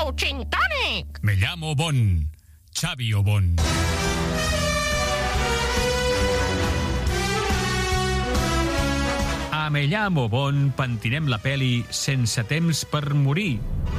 nou gin tònic. Me llamo Bon, Xavi o Bon. A Me llamo Bon pentinem la peli Sense temps per morir.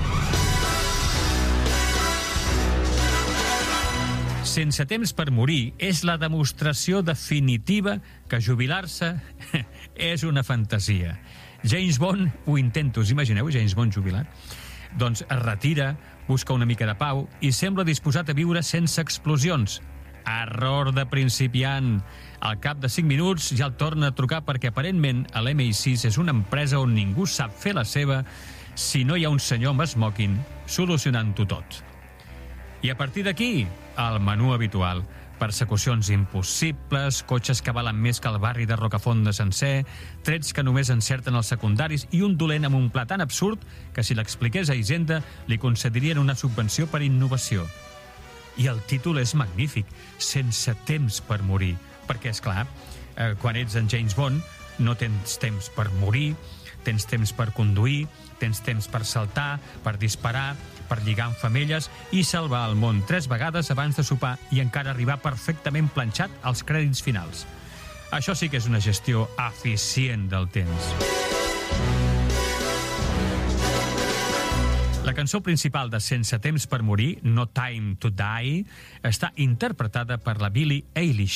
Sense temps per morir és la demostració definitiva que jubilar-se és una fantasia. James Bond, ho intento, us imagineu, James Bond jubilat? Doncs es retira, busca una mica de pau i sembla disposat a viure sense explosions. Error de principiant. Al cap de 5 minuts ja el torna a trucar perquè aparentment l'MI6 és una empresa on ningú sap fer la seva si no hi ha un senyor amb smoking solucionant-ho tot. I a partir d'aquí, el menú habitual. Persecucions impossibles, cotxes que valen més que el barri de Rocafonda sencer, trets que només encerten els secundaris i un dolent amb un pla tan absurd que si l'expliqués a Hisenda li concedirien una subvenció per innovació. I el títol és magnífic, Sense temps per morir, perquè, és clar, quan ets en James Bond no tens temps per morir, tens temps per conduir, tens temps per saltar, per disparar, per lligar amb femelles i salvar el món 3 vegades abans de sopar i encara arribar perfectament planxat als crèdits finals. Això sí que és una gestió eficient del temps. La cançó principal de Sense temps per morir, No Time to Die, està interpretada per la Billie Eilish.